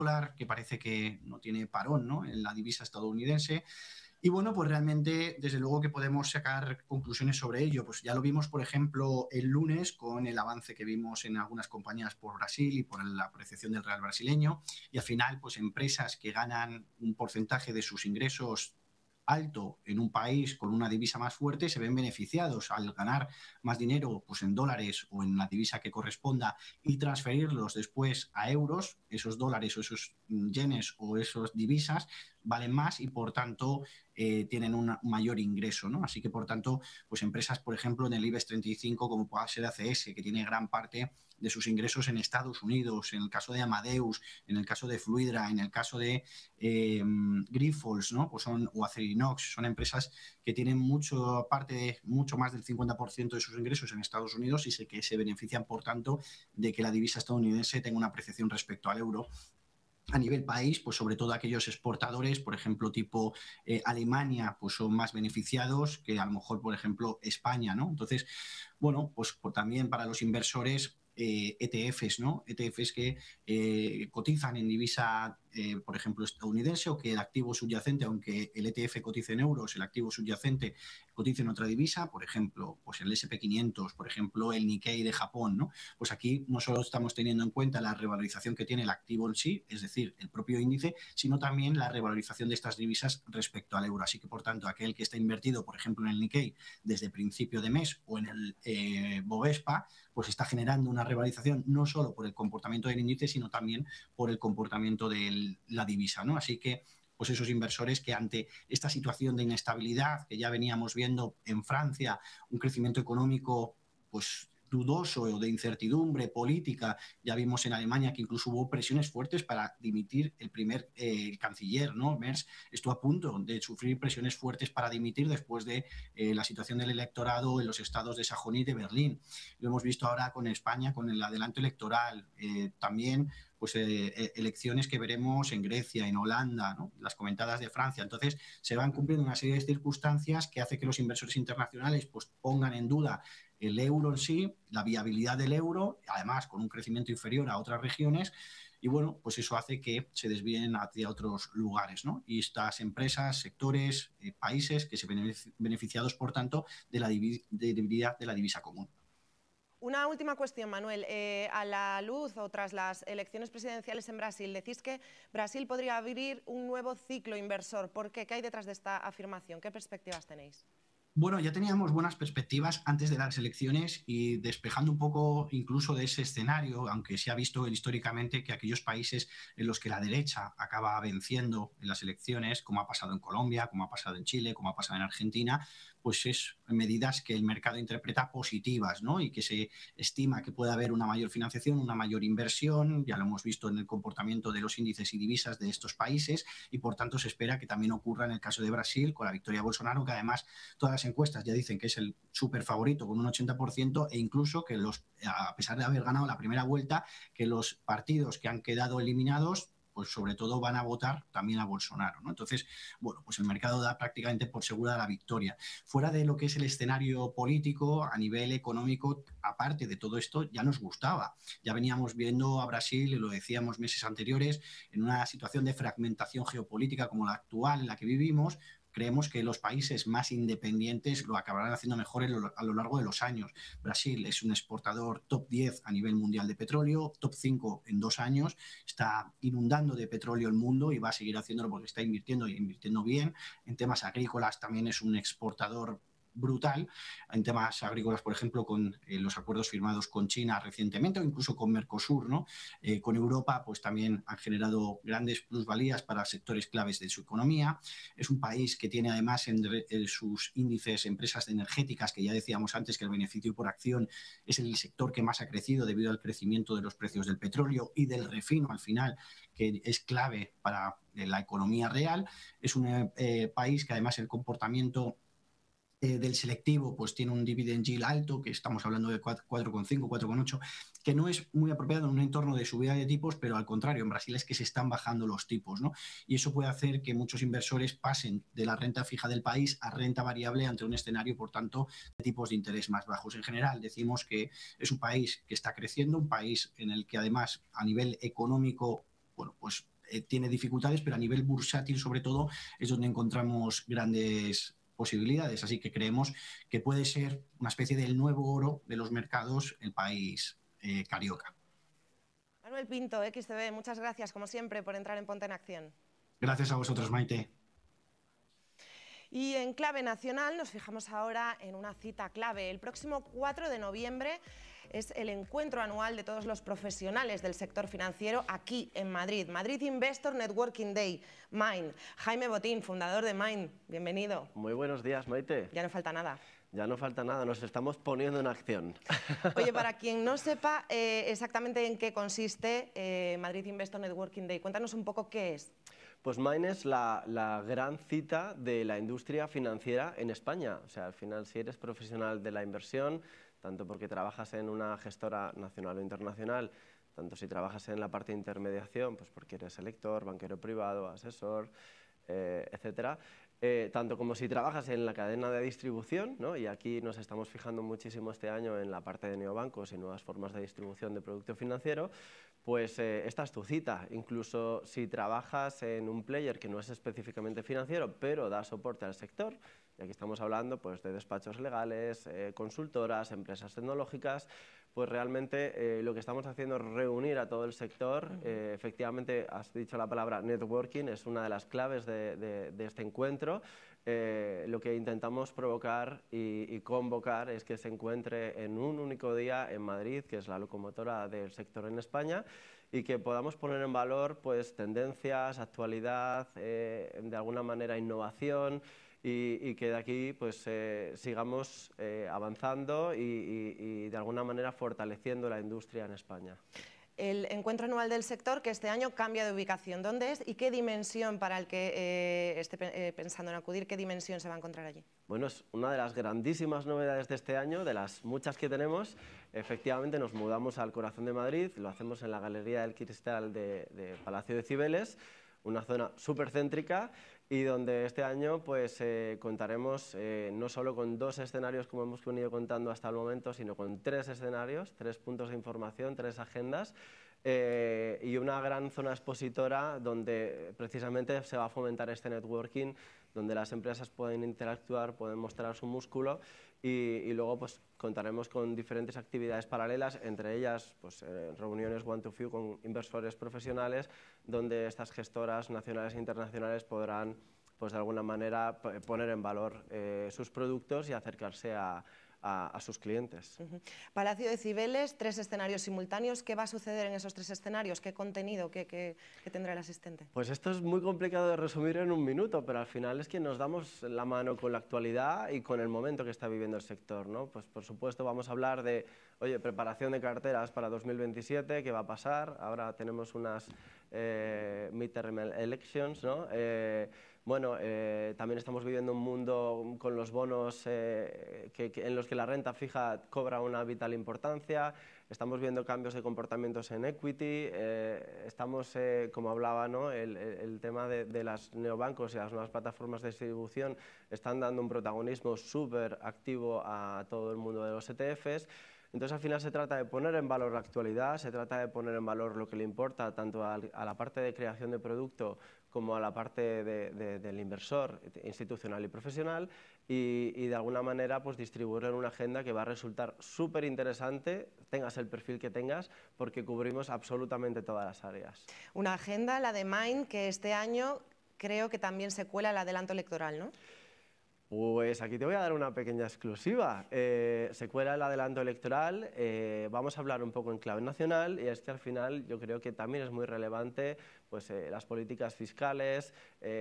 dólar, que parece que no tiene parón, ¿no?, en la divisa estadounidense. Y bueno, pues realmente, desde luego que podemos sacar conclusiones sobre ello. Pues ya lo vimos, por ejemplo, el lunes con el avance que vimos en algunas compañías por Brasil y por la apreciación del real brasileño. Y al final, pues empresas que ganan un porcentaje de sus ingresos alto en un país con una divisa más fuerte se ven beneficiados al ganar más dinero, pues en dólares o en la divisa que corresponda, y transferirlos después a euros. Esos dólares o esos yenes o esas divisas valen más y por tanto tienen un mayor ingreso, ¿no? Así que por tanto, pues empresas, por ejemplo, en el IBEX 35 como pueda ser ACS, que tiene gran parte de sus ingresos en Estados Unidos, en el caso de Amadeus, en el caso de Fluidra, en el caso de Grifols, ¿no?, pues o Acerinox, son empresas que tienen mucho más del 50% de sus ingresos en Estados Unidos y que se benefician, por tanto, de que la divisa estadounidense tenga una apreciación respecto al euro. A nivel país, pues sobre todo aquellos exportadores, por ejemplo, tipo Alemania, pues son más beneficiados que a lo mejor, por ejemplo, España, ¿no? Entonces, bueno, pues también para los inversores, ETFs, ¿no? ETFs que cotizan en divisa, por ejemplo, estadounidense, o que el activo subyacente, aunque el ETF cotice en euros, el activo subyacente cotice en otra divisa, por ejemplo, pues el SP500, por ejemplo, el Nikkei de Japón, ¿no? Pues aquí no solo estamos teniendo en cuenta la revalorización que tiene el activo en sí, es decir, el propio índice, sino también la revalorización de estas divisas respecto al euro. Así que, por tanto, aquel que está invertido, por ejemplo, en el Nikkei desde principio de mes o en el Bovespa, pues está generando una revalorización no solo por el comportamiento del índice, sino también por el comportamiento de la divisa, ¿no? Así que pues esos inversores que ante esta situación de inestabilidad que ya veníamos viendo en Francia, un crecimiento económico pues dudoso o de incertidumbre política, ya vimos en Alemania que incluso hubo presiones fuertes para dimitir el primer canciller, ¿no? Merz estuvo a punto de sufrir presiones fuertes para dimitir después de la situación del electorado en los estados de Sajonia y de Berlín. Lo hemos visto ahora con España, con el adelanto electoral, también pues elecciones que veremos en Grecia, en Holanda, ¿no?, las comentadas de Francia. Entonces se van cumpliendo una serie de circunstancias que hace que los inversores internacionales pues pongan en duda el euro en sí, la viabilidad del euro, además con un crecimiento inferior a otras regiones, y bueno, pues eso hace que se desvíen hacia otros lugares, ¿no? Y estas empresas, sectores, países que se ven beneficiados, por tanto, de la debilidad de la divisa común. Una última cuestión, Manuel. A la luz o tras las elecciones presidenciales en Brasil, decís que Brasil podría abrir un nuevo ciclo inversor. ¿Por qué? ¿Qué hay detrás de esta afirmación? ¿Qué perspectivas tenéis? Bueno, ya teníamos buenas perspectivas antes de las elecciones, y despejando un poco incluso de ese escenario, aunque se ha visto históricamente que aquellos países en los que la derecha acaba venciendo en las elecciones, como ha pasado en Colombia, como ha pasado en Chile, como ha pasado en Argentina, pues es medidas que el mercado interpreta positivas, ¿no? Y que se estima que puede haber una mayor financiación, una mayor inversión, ya lo hemos visto en el comportamiento de los índices y divisas de estos países, y por tanto se espera que también ocurra en el caso de Brasil con la victoria de Bolsonaro, que además todas las encuestas ya dicen que es el súper favorito con un 80%, e incluso que a pesar de haber ganado la primera vuelta, que los partidos que han quedado eliminados pues sobre todo van a votar también a Bolsonaro, ¿no? Entonces, bueno, pues el mercado da prácticamente por segura la victoria. Fuera de lo que es el escenario político, a nivel económico, aparte de todo esto, ya nos gustaba. Ya veníamos viendo a Brasil, y lo decíamos meses anteriores, en una situación de fragmentación geopolítica como la actual en la que vivimos. Creemos que los países más independientes lo acabarán haciendo mejor a lo largo de los años. Brasil es un exportador top 10 a nivel mundial de petróleo, top 5 en 2 años, está inundando de petróleo el mundo y va a seguir haciéndolo porque está invirtiendo y invirtiendo bien. En temas agrícolas también es un exportador brutal, en temas agrícolas, por ejemplo, con los acuerdos firmados con China recientemente, o incluso con Mercosur, ¿no? Con Europa, pues también han generado grandes plusvalías para sectores claves de su economía. Es un país que tiene además en sus índices empresas energéticas, que ya decíamos antes que el beneficio por acción es el sector que más ha crecido debido al crecimiento de los precios del petróleo y del refino al final, que es clave para la economía real. Es un país que además el comportamiento del selectivo pues tiene un dividend yield alto, que estamos hablando de 4,5, 4,8, que no es muy apropiado en un entorno de subida de tipos, pero al contrario, en Brasil es que se están bajando los tipos, ¿no? Y eso puede hacer que muchos inversores pasen de la renta fija del país a renta variable ante un escenario, por tanto, de tipos de interés más bajos. En general, decimos que es un país que está creciendo, un país en el que además a nivel económico, bueno, pues tiene dificultades, pero a nivel bursátil sobre todo es donde encontramos grandes posibilidades. Así que creemos que puede ser una especie del nuevo oro de los mercados el país carioca. Manuel Pinto, XTV, muchas gracias como siempre por entrar en Ponte en Acción. Gracias a vosotros, Maite. Y en clave nacional nos fijamos ahora en una cita clave. El próximo 4 de noviembre es el encuentro anual de todos los profesionales del sector financiero aquí en Madrid. Madrid Investor Networking Day, Mind. Jaime Botín, fundador de Mind, bienvenido. Muy buenos días, Maite. Ya no falta nada. Ya no falta nada, nos estamos poniendo en acción. Oye, para quien no sepa exactamente en qué consiste Madrid Investor Networking Day, cuéntanos un poco qué es. Pues Mind es la gran cita de la industria financiera en España. O sea, al final, si eres profesional de la inversión, tanto porque trabajas en una gestora nacional o internacional, tanto si trabajas en la parte de intermediación, pues porque eres elector, banquero privado, asesor, etcétera, tanto como si trabajas en la cadena de distribución, ¿no? Y aquí nos estamos fijando muchísimo este año en la parte de neobancos y nuevas formas de distribución de producto financiero, pues esta es tu cita. Incluso si trabajas en un player que no es específicamente financiero, pero da soporte al sector, y aquí estamos hablando pues, de despachos legales, consultoras, empresas tecnológicas, pues realmente lo que estamos haciendo es reunir a todo el sector. Efectivamente, has dicho la palabra networking, es una de las claves de este encuentro. Lo que intentamos provocar y convocar es que se encuentre en un único día en Madrid, que es la locomotora del sector en España, y que podamos poner en valor pues, tendencias, actualidad, de alguna manera innovación, y que de aquí pues, sigamos avanzando y de alguna manera fortaleciendo la industria en España. El encuentro anual del sector, que este año cambia de ubicación. ¿Dónde es y qué dimensión, para el que esté pensando en acudir, qué dimensión se va a encontrar allí? Bueno, es una de las grandísimas novedades de este año, de las muchas que tenemos. Efectivamente, nos mudamos al corazón de Madrid, lo hacemos en la Galería del Cristal de Palacio de Cibeles, una zona súper céntrica, y donde este año pues, contaremos no solo con 2 escenarios como hemos venido contando hasta el momento, sino con 3 escenarios, 3 puntos de información, 3 agendas y una gran zona expositora donde precisamente se va a fomentar este networking, donde las empresas pueden interactuar, pueden mostrar su músculo y luego pues, contaremos con diferentes actividades paralelas, entre ellas pues, reuniones one to few con inversores profesionales, donde estas gestoras nacionales e internacionales podrán pues, de alguna manera poner en valor sus productos y acercarse a sus clientes. Palacio de Cibeles, 3 escenarios simultáneos. ¿Qué va a suceder en esos 3 escenarios? ¿Qué contenido qué tendrá el asistente? Pues esto es muy complicado de resumir en un minuto, pero al final es que nos damos la mano con la actualidad y con el momento que está viviendo el sector, ¿no? Pues por supuesto vamos a hablar de, oye, preparación de carteras para 2027, ¿qué va a pasar? Ahora tenemos unas midterm elections, ¿no? Bueno, también estamos viviendo un mundo con los bonos en los que la renta fija cobra una vital importancia. Estamos viendo cambios de comportamientos en equity. Estamos, como hablaba, ¿no? el tema de los neobancos y las nuevas plataformas de distribución están dando un protagonismo súper activo a todo el mundo de los ETFs. Entonces, al final se trata de poner en valor la actualidad, se trata de poner en valor lo que le importa tanto a la parte de creación de producto como a la parte del inversor institucional y profesional y de alguna manera pues, distribuirlo en una agenda que va a resultar súper interesante, tengas el perfil que tengas, porque cubrimos absolutamente todas las áreas. Una agenda, la de Mind, que este año creo que también se cuela el adelanto electoral, ¿no? Pues aquí te voy a dar una pequeña exclusiva. Se cuela el adelanto electoral, vamos a hablar un poco en clave nacional y es que al final yo creo que también es muy relevante pues, las políticas fiscales,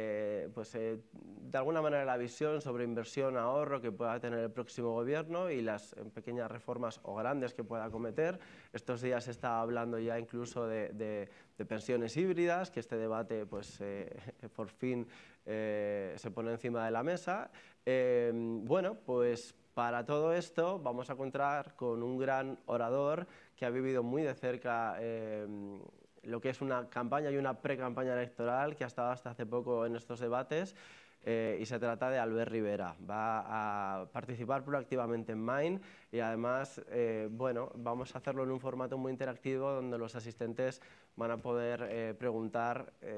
de alguna manera la visión sobre inversión, ahorro que pueda tener el próximo gobierno y las pequeñas reformas o grandes que pueda acometer. Estos días se está hablando ya incluso de pensiones híbridas, que este debate pues, por fin se pone encima de la mesa. Bueno, pues para todo esto vamos a contar con un gran orador que ha vivido muy de cerca lo que es una campaña y una pre-campaña electoral, que ha estado hasta hace poco en estos debates, y se trata de Albert Rivera. Va a participar proactivamente en Mind y además, bueno, vamos a hacerlo en un formato muy interactivo donde los asistentes van a poder preguntar